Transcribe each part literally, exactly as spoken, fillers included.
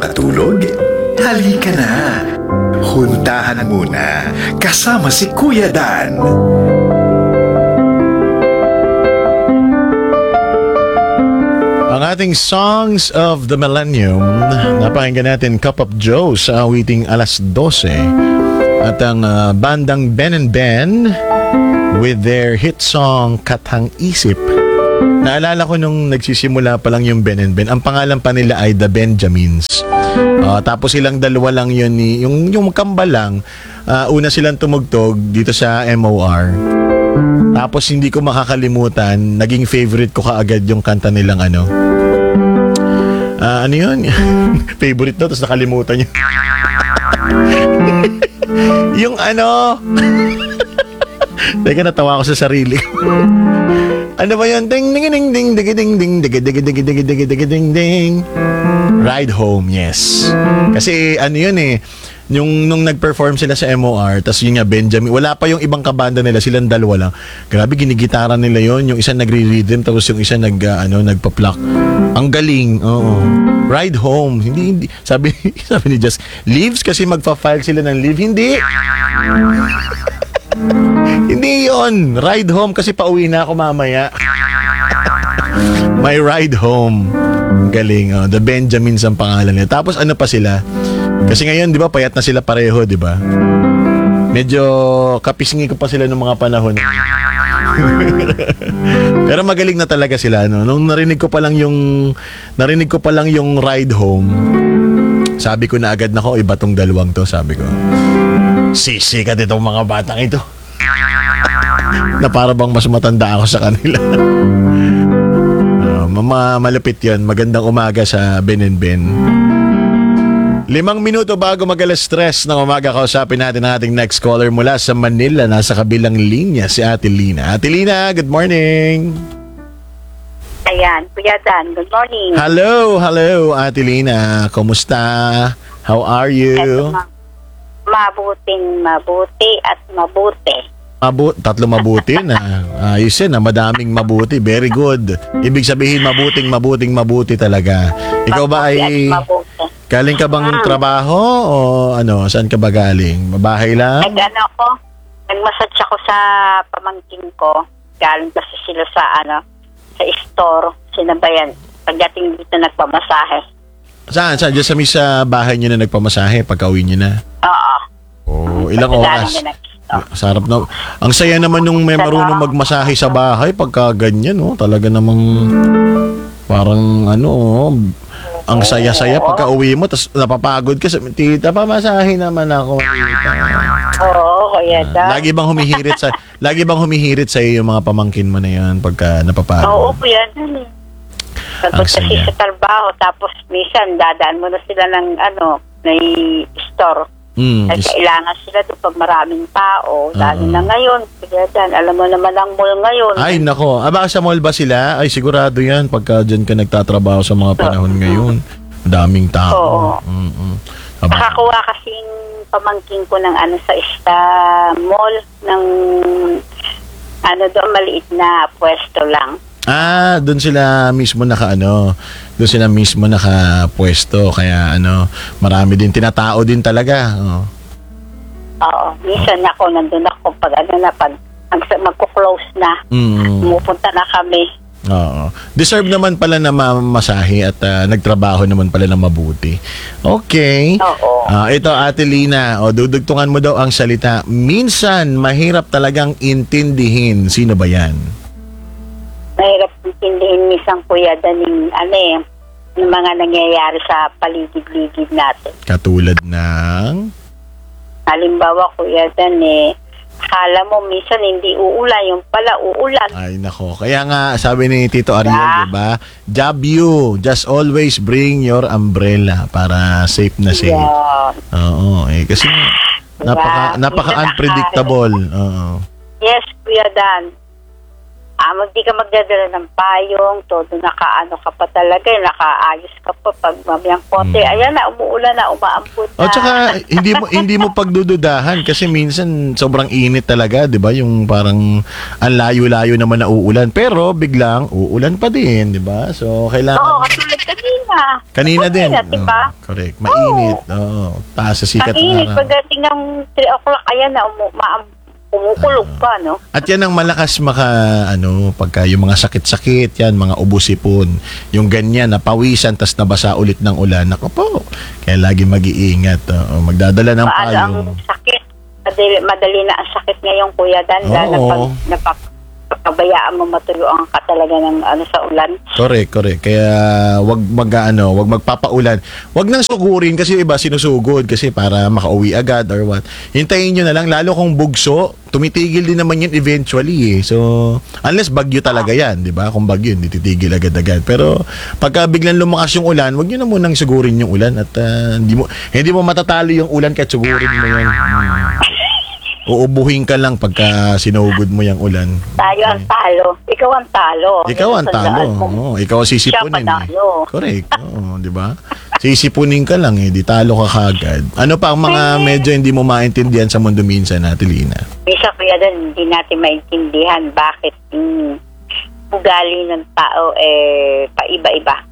makatulog? Halika na! Huntahan muna kasama si Kuya Dan. Ang ating Songs of the Millennium, napakinggan natin Cup of Joe sa awiting alas dose. At ang uh, bandang Ben and Ben with their hit song Katang Isip. Naalala ko nung nagsisimula pa lang yung Ben and Ben, ang pangalan pa nila ay The Benjamins. Uh, tapos silang dalawa lang yun, ni, yung, yung kambal lang, uh, una silang tumugtog dito sa M O R. Tapos hindi ko makakalimutan, naging favorite ko kaagad yung kanta nilang ano. Uh, ano yun? Favorite na, tapos nakalimutan yun. Yung ano... Teka, natawa ako sa sarili. Ano ba yun? Ding ding ding ding ding ding ding ding ding ding ding ding ding ding. Ride Home, yes. Kasi ano yun eh, yung nung nag-perform sila sa M O R, tas yun nga Benjamin, wala pa yung ibang kabanda nila, silang dalawa lang. Grabe, ginigitara nila yon, yung isa nagre-rhythm tapos yung isa nag uh, ano, nagpa-pluck. Ang galing. Oo. Ride Home. Hindi hindi sabi sabi ni Just Leaves kasi magfa-file sila ng leave. Hindi. Hindi yon. Ride Home kasi pauwi na ako mamaya. My Ride Home. Galing. Oh. The Benjamins ang pangalan nila. Tapos ano pa sila? Kasi ngayon, di ba, payat na sila pareho, di ba? Medyo kapisngi ko pa sila ng mga panahon. Pero magaling na talaga sila, no? Nung narinig ko pa lang yung narinig ko pa lang yung Ride Home, sabi ko na agad na ko, iba tong dalawang to, sabi ko. Sisikat itong mga batang ito. Na para bang mas matanda ako sa kanila. uh, mama, malupit yun. Magandang umaga sa Ben and Ben. Limang minuto bago mag-alas stress ng umaga, kausapin natin ang ating next caller mula sa Manila. Nasa kabilang linya si Ate Lina. Ate Lina, good morning. Ayan, Kuya Dan, good morning. Hello, hello Ate Lina. Kumusta? How are you? Eto, ma- mabuting mabuti at mabuti. Mabu tatlo mabuti na. Ayos yan, na madaming mabuti. Very good. Ibig sabihin mabuting mabuting mabuti talaga. Ikaw ba ay galing ka bang hmm. trabaho o ano? Saan ka ba galing? Mabahay lang? Nag-ano ako, nag-massage ako sa pamangkin ko. Galing kasi sila sa ano, sa store. Sinabayan. Pagdating dito nagpamasahe. Saan? Saan? Diyan sa misa bahay nyo na nagpamasahe pagka-uwi nyo na? Oo. Oh, ilang oras? Sarap na. Ang saya naman nung may marunong magmasahe sa bahay pagka ganyan, no? Talaga namang parang ano, ang saya-saya pagka uwi mo, tapos napapagod ka sa tita, pamasahe naman ako. Oo, Kuya Dan. Lagi bang humihirit sa lagi bang humihirit sa iyo yung mga pamangkin mo na yan pagka napapagod? Oo, Kuya Dan. Pagod kasi sa trabaho, tapos minsan dadaan mo na sila ng ano, may store. Mm, at kailangan sila doon pag maraming tao. Dahil uh-uh. na ngayon, kaya dyan, alam mo naman ang mall ngayon. Ay, nako. Aba, sa mall ba sila? Ay, sigurado yan. Pagka dyan ka nagtatrabaho sa mga panahon uh-huh. ngayon. Daming tao. Oo. Mm-hmm. Nakakuha kasing pamangking ko ng ano sa ista mall ng ano doon, maliit na pwesto lang. Ah, doon sila mismo naka-ano, doon sila mismo naka-pwesto, kaya ano, marami din tinatao din talaga. Oh. Oo, minsan ako nandun ako pag ano na pag magko-close na. Mm. Pumupunta na kami. Oo. Deserve naman pala na mamasahe at uh, nagtrabaho naman pala na mabuti. Okay. Oo. Uh, ito Ate Lina, o dudugtungan mo daw ang salita. Minsan mahirap talagang intindihin. Sino ba 'yan? Mahirap intindihin minsan, Kuya Dan, yung ano eh, yung mga nangyayari sa paligid-ligid natin. Katulad ng? Halimbawa, Kuya Dan, eh, akala mo minsan hindi uulan, yung pala uulan. Ay, nako. Kaya nga, sabi ni Tito Ariel, yeah. Diba? Job you, just always bring your umbrella para safe na safe. Yeah. Oo, eh, kasi diba? napaka, napaka-unpredictable. Oo. Yes, Kuya Dan. Ah, hindi ka magdadala ng payong, todo nakaano ka pa talaga, nakaayos ka pa pag mamayang konti. Hmm. Ayan na, umuulan na, umaampun na. O tsaka, hindi mo, hindi mo pagdududahan kasi minsan sobrang init talaga, di ba? Yung parang ang layo-layo naman na uulan. Pero biglang uulan pa din, di ba? So, kailangan... Oo, katulad kanina. Kanina din. Kanina, diba? Oh, correct. Mainit. Oo. Oh. Taas sa sikat ng Mainit. araw. Pagdating ng three o'clock, ayan na, umu- ma- umukulog pa, no? At yan ang malakas maka, ano, pagka yung mga sakit-sakit, yan, mga ubo-sipon, yung ganyan, napawisan, tas nabasa ulit ng ulan, ako po. Kaya lagi mag-iingat. Oo, magdadala ng Paano payong. ang sakit? Madali, madali na ang sakit ngayon, Kuya Dan. Oo. Lalo pag napak pabayaan mo matuyuan ka talaga ng ano sa ulan. Correct, correct. Kaya wag mag ano, wag magpapaulan. Wag nang sugurin kasi yung iba sinusugod kasi para makauwi agad or what. Hintayin niyo na lang lalo kung bugso, tumitigil din naman yun eventually eh. So, unless bagyo talaga yan, 'di ba? Kung bagyo, hindi titigil agad-agad. Pero pagka biglang lumakas yung ulan, wag niyo na munang sugurin yung ulan at uh, hindi mo hindi mo matatalo yung ulan kahit sugurin mo yan. Hmm. Uubuhin ka lang pagka sinugod mo yung ulan. Tayo ang talo. Ikaw ang talo. Ikaw ang talo. Oo, ikaw ang sisipunin. Siya panalo. Eh. Correct. Oo, di ba? Sisipunin ka lang eh, di talo ka kagad. Ano pa ang mga medyo hindi mo maintindihan sa mundo minsan, Atelina? Isa Kuya Dan, hindi natin maintindihan bakit yung ugali ng tao eh paiba-iba.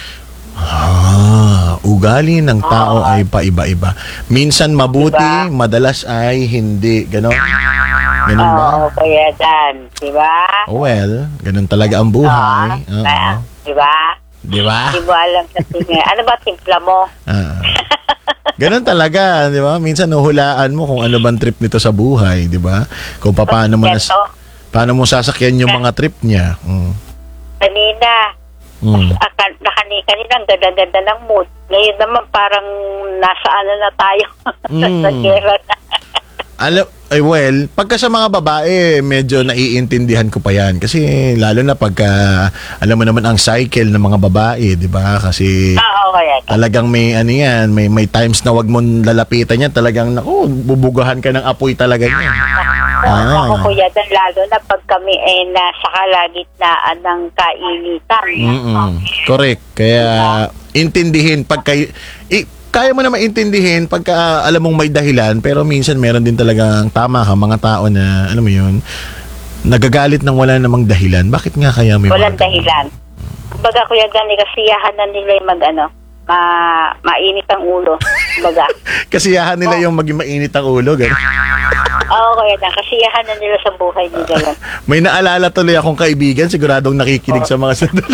Ah, ugali ng tao oh. ay paiba-iba. Minsan mabuti, diba? Madalas ay hindi. Ganon? Ganon ba? Oo, Kuya Dan. Diba? Oh, well, ganon talaga ang buhay. Oo. Uh, diba? Diba? Di mo alam kasi nga. Ano ba timpla mo? Ah. Ganon talaga, di ba? Minsan nahulaan mo kung ano bang trip nito sa buhay, di ba? Kung paano mo nas paano mo sasakyan yung mga trip niya. Mm. Kanina, Mm. Nakani, kanina ang ganda-ganda ng mood. Ngayon naman parang nasa ano na tayo. Mm. Sa gera na. Alam, ay well, pagka sa mga babae, medyo naiintindihan ko pa yan. Kasi lalo na pagka, alam mo naman ang cycle ng mga babae, di ba? Kasi ah, okay. talagang may ano yan, may, may times na wag mong lalapitan yan. Talagang, naku, bubugahan ka ng apoy talaga yan. Ah. Ako Kuya Dan, lalo na pag kami ay nasa kalagitnaan ng kainitan. Mm-mm. Correct. Kaya intindihin pagka i, kaya mo na maintindihin pagka alam mong may dahilan, pero minsan meron din talagang tama ka mga tao na alam mo yun, nagagalit ng wala namang dahilan. Bakit nga kaya may walang dahilan? Kumbaga Kuya Dan, kasiyahan na nila yung mag ano, ma mainit ang ulo. Kumbaga. Kasiyahan nila yung maging mainit ang ulo, gano'n. Oo, Kuya Dan, kasiyahan na nila sa buhay nila yan. May naalala tuloy akong kaibigan, siguradong nakikinig oh. sa mga sandali.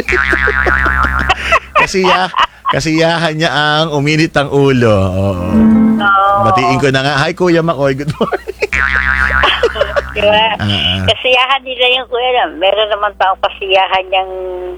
Kasiya, kasiyahan niya ang uminit ang ulo. Oo. No. Batiin ko na nga. Hi, Kuya Makoy. Good morning. Diba? Uh-uh. Kasiyahan nila yung Kuya Dan. Meron naman taong kasiyahan niyang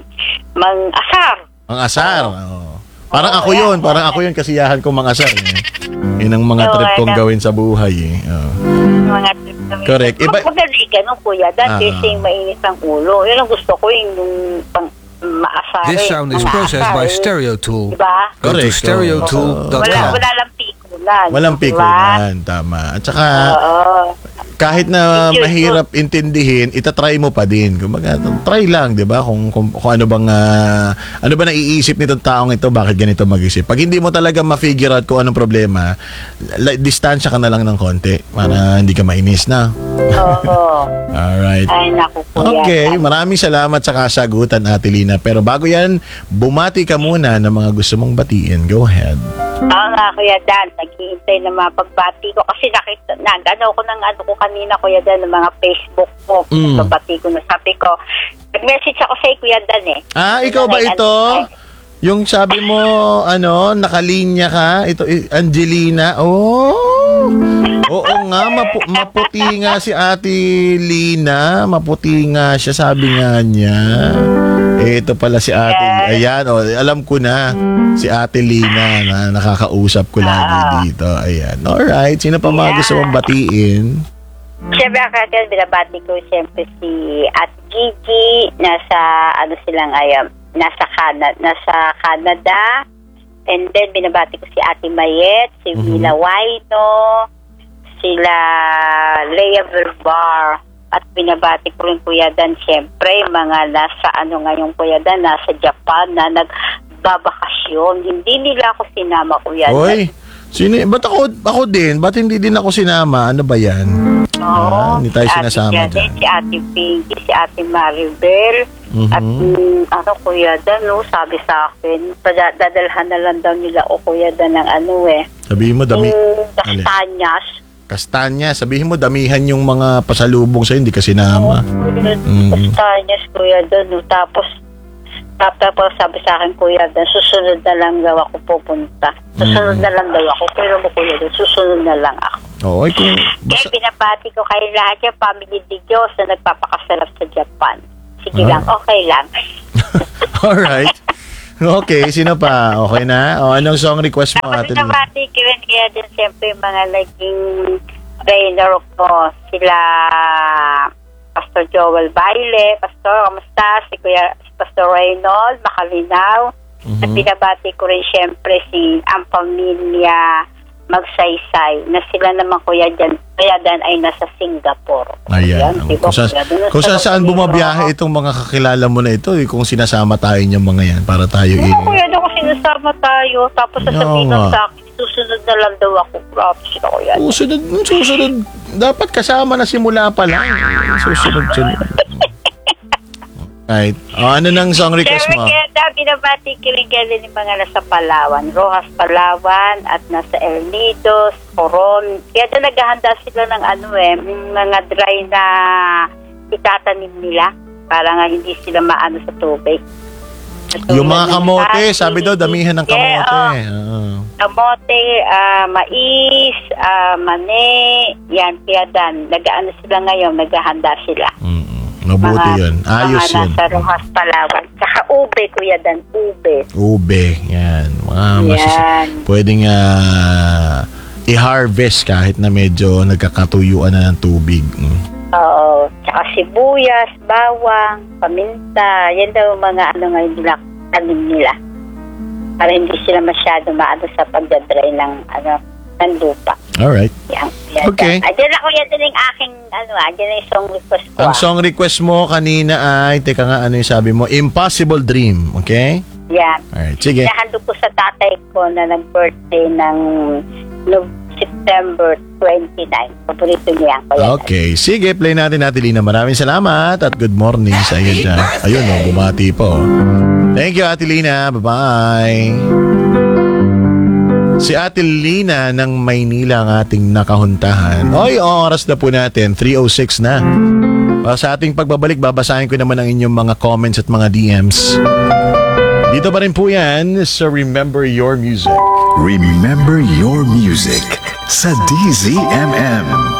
mang-asar. Mang-asar? Oo. Parang ako yun. Parang ako yun. Kasiyahan ko mang-asar. Eh. Yun ang mga trip kong gawin sa buhay. Eh. Oh. Mga trip kami. Correct. Iba... Madali ganun, Kuya Dan. Uh-huh. Kasi yung mainit ang ulo. Yun ang gusto ko. Yung, yung pang maasari. This sound is processed by Stereo Tool. Diba? Go to stereo tool dot com. Wala, wala lang pikulan. Walang pikulan. Diba? Tama. At saka, uh-oh. Kahit na mahirap intindihin, itatry mo pa din. Kumbaga, try lang, 'di ba? Kung, kung kung ano bang uh, ano ba naiisip nitong taong ito, bakit ganito mag-isip. Pag hindi mo talaga ma-figure out kung anong problema, distansya ka na lang ng konti para hindi ka mainis na. Oo. Alright. Ay, naku po okay, yan. maraming salamat sa kasagutan, Atelina. Pero bago yan, bumati ka muna ng mga gusto mong batiin. Go ahead. Oo nga, Kuya Dan. Naghihintay na mga pagbati ko. Kasi nakita, nag-ano ko ng ano ko kanina, Kuya Dan, ng mga Facebook ko. Mm. Pagbati ko na sabi ko. Nag-message ako sa Kuya Dan eh. Ah, ikaw ba ito? Yung sabi mo, ano, nakalinya ka? Ito, Angelina. Oh! Oo nga, mapu- maputi nga si Ate Lina. Maputi nga siya, sabi nga niya. Eh, ito pala si Ate. Ayan, oh, alam ko na. Si Ate Lina na nakakausap ko lagi dito. Ayan. Alright, sino pa mga gusto mong batiin? Siyempre, Akatel, binabati ko siyempre si Ate Gigi. Nasa, ano silang ayam, nasa Canada, nasa Canada. And then, binabati ko si Ate Mayet, si mm-hmm. Vila Waino, sila Lea Verbar. At binabati ko rin Kuya Dan, siyempre, mga nasa ano ngayon Kuya Dan, nasa Japan na nagbabakasyon. Hindi nila ako sinama, Kuya Dan. Oy, sino, ba't ako, ako din? Ba't hindi din ako sinama? Ano ba yan? Oo. Ah, hindi tayo si sinasama Ate Janet, dyan. si Ate Pinky, si Ate Maribel, Mhm. At mm, ano, Kuya Dan, no, sabi sa akin, pada- dadalhan na lang daw nila o Kuya Dan ng ano eh. Sabihin mo, dami. Yung Alin? kastanyas. Kastanya, sabihin mo, damihan yung mga pasalubong sa'yo, hindi kasi nama. Mm. Kastanyas, Kuya Dan, no. Tapos, tapos sabi sa akin, Kuya Dan, susunod na lang daw ako pupunta. Susunod Mm. na lang daw ako. Pero mo, Kuya Dan, susunod na lang ako. Oo, ay kung... Kaya Basta, binabati ko kayo lahat yung family de Diyos na nagpapakasarap sa Japan. Sige Ah. lang, okay lang. alright. Okay, sino pa? Okay na? O, anong song request mo, Tapos Ate Lina? binabati ko rin kaya din siyempre yung mga naging trainer ko. Sila Pastor Joel Baile. Pastor, kamusta? Si Kuya si Pastor Reynold, Makalinaw. Mhm. At binabati ko rin siyempre si ang pamilya Magsaysay na sila naman Kuya Dan, Kuya Dan ay nasa Singapore. Ayan. diba, Kung, sa, Kuya Dan? kung sa saan bumabiyahe itong mga kakilala mo na ito, eh, kung sinasama tayo niyang mga yan para tayo Oo, in... Kuya Dan, kung sinasama tayo, tapos sasabihin Oo nga. sa akin, susunod na lang daw ako. Grabe sila Kuya Dan. Susunod, susunod. Dapat kasama na simula pa lang. Susunod, sunod. Right. O, ano nang song request mo? Siyempre, kaya da, binabati ko rin kayo din yung mga nasa Palawan. Rojas, Palawan, at nasa El Nidos, Coron. Kaya da naghahanda sila ng ano eh, yung mga dry na itatanim nila para nga hindi sila maano sa tubig. Sa Yung tulad mga ng kamote, kanin. sabi daw, damihan ng Yeah, kamote. oh. Oo. Kamote, ah, mais, ah, mani, yan, kaya dan, nag-ano sila ngayon, naghahanda sila. Mm-mm. Mabuti yun. Ayos mga yun. nasa Rojas, Palawan. Saka ube, kuya dan, ube. Ube. Yan. Mga masas- Yan. pwedeng ah, i-harvest kahit na medyo nagkakatuyuan na ng tubig. Mm. Oo. Saka sibuyas, bawang, paminta. Yan daw ang mga ano ngayon nila, tanim nila. Para hindi sila masyado maano sa pagdadry ng, ano, ng lupa. Alright. Yan. Yan. Okay. Ayan ako, yan din yung aking, ano, ayan na yung song request ko. Ang ah. song request mo kanina ay, teka nga, ano yung sabi mo? Impossible Dream. Okay? Yan. Alright. Sige. Nahandog ko sa tatay ko na nag-birthday ng no, September twenty-ninth. Paborito niya ako yan. Okay. Sige, play natin natin, Lina. Maraming salamat at good morning sa iyo dyan. Ayun, oh, bumati po. Thank you, Ate Lina. Bye-bye. Si Ate Lina ng Maynila ang ating nakahuntahan. Oy, oras na po natin. three oh six na. Uh, sa ating pagbabalik, babasahin ko naman ang inyong mga comments at mga D Ms. Dito pa rin po yan sa Remember Your Music. Remember your music sa D Z M M.